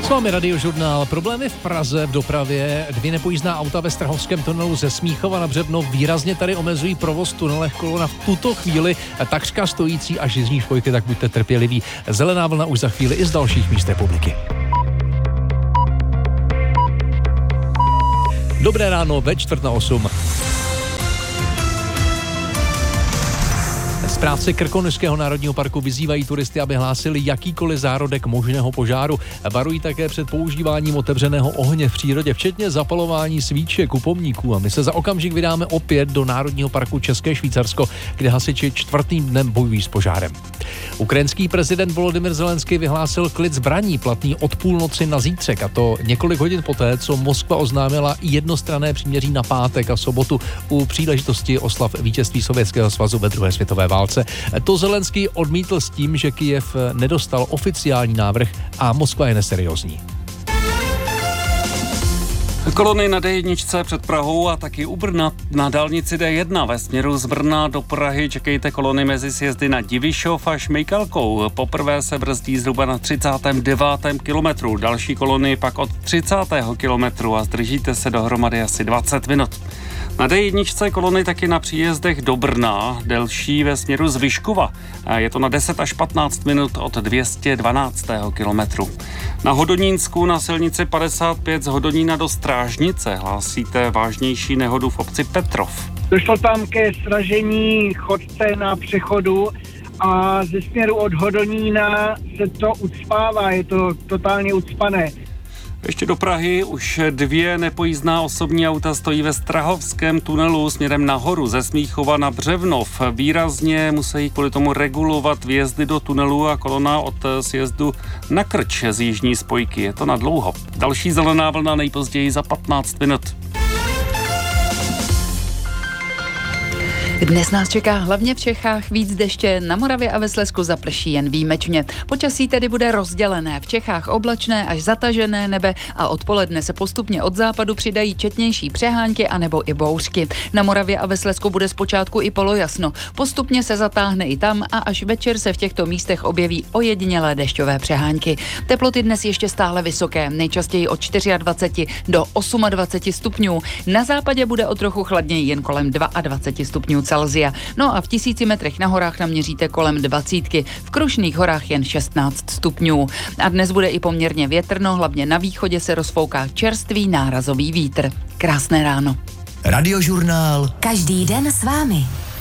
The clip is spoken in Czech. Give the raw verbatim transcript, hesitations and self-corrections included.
S vámi Radiožurnál. Problémy v Praze v dopravě. Dvě nepojízdná auta ve Strahovském tunelu ze Smíchova na Břevnov výrazně tady omezují provoz v tunelech. Kolona v tuto chvíli takřka stojící až jízdní spojky, tak buďte trpěliví. Zelená vlna už za chvíli i z dalších míst republiky. Dobré ráno ve čtvrt na osm. Správci Krkonošského národního parku vyzývají turisty, aby hlásili jakýkoliv zárodek možného požáru. Varují také před používáním otevřeného ohně v přírodě, včetně zapalování svíček u pomníků. A my se za okamžik vydáme opět do Národního parku České Švýcarsko, kde hasiči čtvrtým dnem bojují s požárem. Ukrajinský prezident Volodymyr Zelenský vyhlásil klid zbraní platný od půlnoci na zítřek, a to několik hodin poté, co Moskva oznámila jednostranné příměří na pátek a sobotu u příležitosti oslav vítězství Sovětského svazu ve druhé světové válce. To Zelenský odmítl s tím, že Kyjev nedostal oficiální návrh a Moskva je neseriózní. Kolony na dé jedna před Prahou a taky u Brna na dálnici dé jedna ve směru z Brna do Prahy čekejte kolony mezi sjezdy na Divišov a Šmejkalkou. Poprvé se brzdí zhruba na třicátém devátém kilometru, další kolony pak od třicátého kilometru a zdržíte se dohromady asi dvacet minut. Na dé jedna kolony taky na příjezdech do Brna, delší ve směru z Vyškova. Je to na deset až patnáct minut od dvě stě dvanáctého kilometru. Na Hodonínsku na silnici padesát pět z Hodonína do Strážnice hlásíte vážnější nehodu v obci Petrov. Došlo tam ke sražení chodce na přechodu a ze směru od Hodonína se to ucpává, je to totálně ucpané. Ještě do Prahy už dvě nepojízdná osobní auta stojí ve Strahovském tunelu směrem nahoru ze Smíchova na Břevnov. Výrazně musí kvůli tomu regulovat vjezdy do tunelu a kolona od sjezdu na Krč z jižní spojky. Je to na dlouho. Další zelená vlna nejpozději za patnáct minut. Dnes nás čeká hlavně v Čechách víc deště, na Moravě a ve Slezsku zaprší jen výjimečně. Počasí tedy bude rozdělené, v Čechách oblačné až zatažené nebe a odpoledne se postupně od západu přidají četnější přehánky anebo i bouřky. Na Moravě a ve Slezsku bude zpočátku i polojasno, postupně se zatáhne i tam a až večer se v těchto místech objeví ojedinělé dešťové přehánky. Teploty dnes ještě stále vysoké, nejčastěji od dvacet čtyři do dvacet osm stupňů. Na západě bude o trochu chladněji, jen kolem dvacet dva stupňů Celsia. No a v tisíci metrech na horách naměříte kolem dvacítky, v Krušných horách jen šestnáct stupňů. A dnes bude i poměrně větrno, hlavně na východě se rozfouká čerstvý nárazový vítr. Krásné ráno. Radiožurnál. Každý den s vámi.